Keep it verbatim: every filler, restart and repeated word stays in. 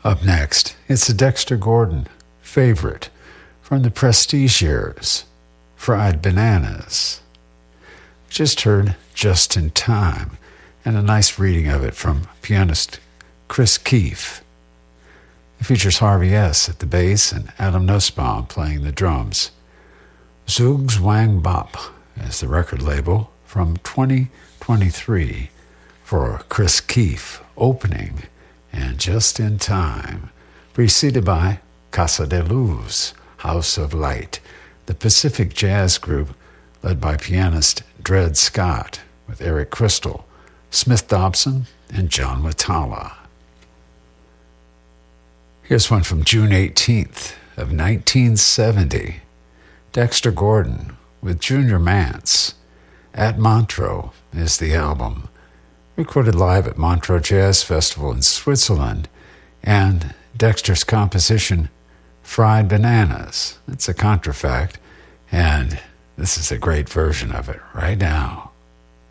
Up next, it's a Dexter Gordon favorite from the Prestige years, Fried Bananas. Just heard Just in Time, and a nice reading of it from pianist Chris Keefe. It features Harvey S. at the bass and Adam Nussbaum playing the drums. Zug's Wang Bop is the record label from twenty twenty-three for Chris Keefe opening and Just in Time, preceded by Casa de Luz, House of Light, the Pacific jazz group led by pianist Dred Scott with Eric Crystal, Smith Dobson, and John Watala. Here's one from June eighteenth of nineteen seventy. Dexter Gordon with Junior Mance. At Montreux is the album. Recorded live at Montreux Jazz Festival in Switzerland, and Dexter's composition, Fried Bananas. It's a contrafact, and this is a great version of it right now.